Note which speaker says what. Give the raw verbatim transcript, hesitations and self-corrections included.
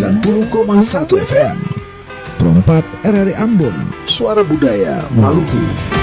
Speaker 1: sembilan puluh koma satu F M. Perempat R R I Ambon, Suara Budaya Maluku.